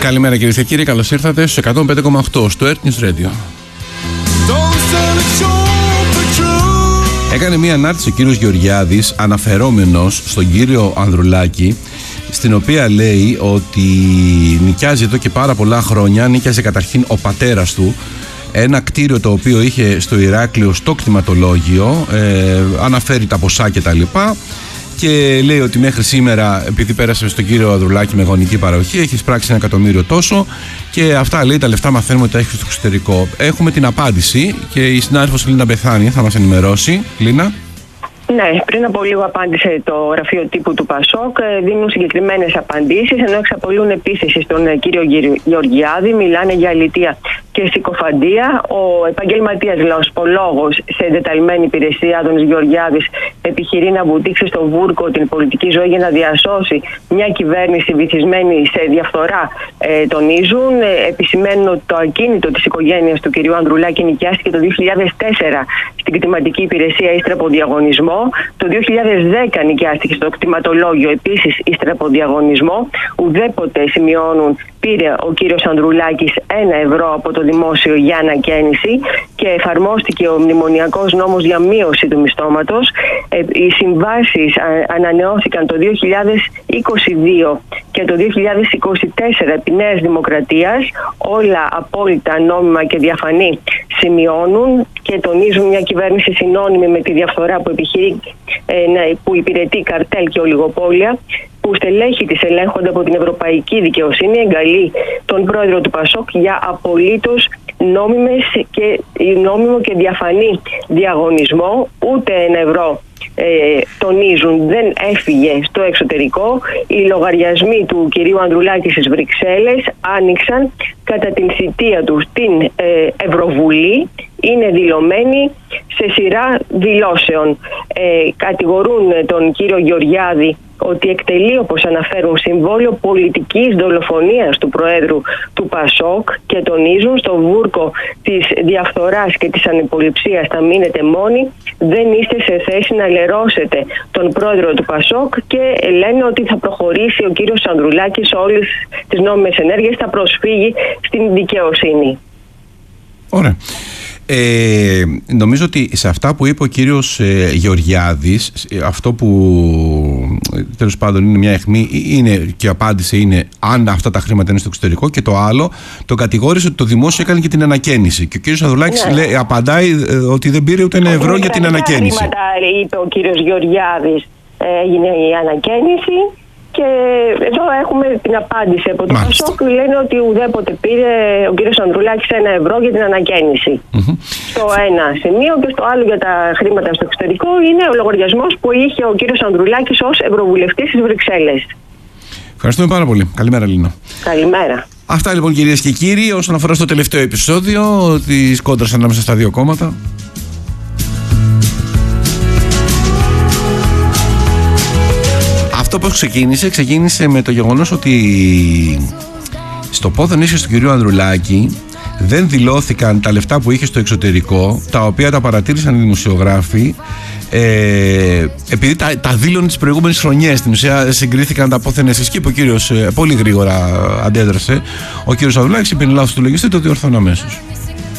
Καλημέρα κυρίες και κύριοι, καλώς ήρθατε στους 105,8 στο Earth News Radio. Έκανε μία ανάρτηση ο κύριος Γεωργιάδης αναφερόμενος στον κύριο Ανδρουλάκη, στην οποία λέει ότι νοικιάζει εδώ και πάρα πολλά χρόνια, νοικιάζει καταρχήν ο πατέρας του ένα κτίριο το οποίο είχε στο Ηράκλειο στο κτηματολόγιο, αναφέρει τα ποσά και τα λοιπά και λέει ότι μέχρι σήμερα, επειδή πέρασε στον κύριο Ανδρουλάκη με γονική παροχή, έχει εισπράξει 1 εκατομμύριο τόσο και αυτά, λέει, τα λεφτά μαθαίνουμε ότι τα έχει στο εξωτερικό. Έχουμε την απάντηση και η συνάδελφος Λίνα Μπεθάνη θα μας ενημερώσει. Λίνα. Ναι, πριν από λίγο απάντησε το γραφείο τύπου του ΠΑΣΟΚ, δίνουν συγκεκριμένες απαντήσεις, ενώ εξαπολούν επίσης στον κύριο Γεωργιάδη, μιλάνε για αλητεία και συκοφαντία. Ο επαγγελματίας λαοσπολόγος σε εντεταλμένη υπηρεσία, Άδωνης Γεωργιάδης, επιχειρεί να βουτήξει στο βούρκο την πολιτική ζωή για να διασώσει μια κυβέρνηση βυθισμένη σε διαφθορά, τονίζουν. Επισημαίνουν ότι το ακίνητο της οικογένειας του κυρίου Ανδρουλάκη νοικιάστηκε το 2004 στην κτηματική υπηρεσία ύστερα από διαγωνισμό. Το 2010 νοικιάστηκε στο κτηματολόγιο επίσης ύστερα από διαγωνισμό. Ουδέποτε, σημειώνουν, πήρε ο κύριος Ανδρουλάκης 1 ευρώ από το δημόσιο για ανακαίνιση και εφαρμόστηκε ο μνημονιακός νόμος για μείωση του μισθώματος. Οι συμβάσεις ανανεώθηκαν το 2022 και το 2024 επί Νέας Δημοκρατίας. Όλα απόλυτα νόμιμα και διαφανή, σημειώνουν και τονίζουν μια κυβέρνηση συνώνυμη με τη διαφθορά που υπηρετεί καρτέλ και ολιγοπόλια, που στελέχη της ελέγχονται από την Ευρωπαϊκή Δικαιοσύνη, εγκαλεί τον πρόεδρο του ΠΑΣΟΚ για απολύτως νόμιμο και διαφανή διαγωνισμό. Ούτε 1 ευρώ, τονίζουν, δεν έφυγε στο εξωτερικό. Οι λογαριασμοί του κυρίου Ανδρουλάκη στις Βρυξέλλες άνοιξαν κατά την θητεία του στην Ευρωβουλή. Είναι δηλωμένοι σε σειρά δηλώσεων. Κατηγορούν τον κύριο Γεωργιάδη ότι εκτελεί, όπως αναφέρουν, συμβόλαιο πολιτικής δολοφονίας του Προέδρου του ΠΑΣΟΚ και τονίζουν, στο βούρκο της διαφθοράς και της ανυποληψίας θα μείνετε μόνοι, δεν είστε σε θέση να λερώσετε τον Πρόεδρο του ΠΑΣΟΚ και λένε ότι θα προχωρήσει ο κύριος Ανδρουλάκης σε όλες τις νόμιμες ενέργειες, θα προσφύγει στην δικαιοσύνη. Ωραία. Νομίζω ότι σε αυτά που είπε ο κύριος Γεωργιάδης, αυτό που τέλος πάντων είναι μια αιχμή είναι, και απάντησε είναι αν αυτά τα χρήματα είναι στο εξωτερικό, και το άλλο τον κατηγόρησε ότι το δημόσιο έκανε και την ανακαίνιση και ο κύριος Ανδρουλάκης απαντάει ότι δεν πήρε ούτε 1 ευρώ για την ανακαίνιση. Χρήματα, είπε ο κύριος Γεωργιάδης, έγινε η ανακαίνιση. Και εδώ έχουμε την απάντηση από το ΠΑΣΟΚ, που λένε ότι ουδέποτε πήρε ο κύριος Ανδρουλάκης 1 ευρώ για την ανακαίνιση. Στο ένα σημείο, και στο άλλο για τα χρήματα στο εξωτερικό είναι ο λογαριασμός που είχε ο κύριος Ανδρουλάκης ως Ευρωβουλευτής στις Βρυξέλλες. Ευχαριστούμε πάρα πολύ. Καλημέρα, Λίνα. Καλημέρα. Αυτά λοιπόν, κυρίες και κύριοι, όσον αφορά στο τελευταίο επεισόδιο της κόντρας ανάμεσα στα δύο κόμματα. Αυτό πώς ξεκίνησε με το γεγονός ότι στο πόδον ίσως του κυρίου Ανδρουλάκη δεν δηλώθηκαν τα λεφτά που είχε στο εξωτερικό, τα οποία τα παρατήρησαν οι δημοσιογράφοι, επειδή τα δήλωνε τις προηγούμενες χρονιές. Στην ουσία συγκρίθηκαν τα πόθενες και ο κύριος πολύ γρήγορα αντέδρασε. Ο κύριος Ανδρουλάκης είπε λάθος του λογιστή, το διορθώνω αμέσως.